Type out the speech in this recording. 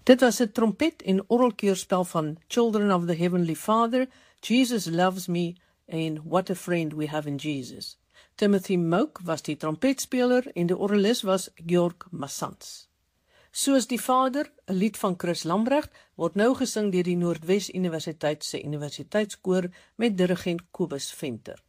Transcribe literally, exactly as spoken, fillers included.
Dit was 'n trompet- en orgelkeurspel van Children of the Heavenly Father, Jesus Loves Me en What a Friend We Have in Jesus. Timothy Moak was die trompetspeler en die orgelis was Georg Massans. Soos die Vader, 'n lied van Chris Lambrecht, word nou gesing deur die Noordwes Universiteit se universiteitskoor met dirigent Kobus Venter.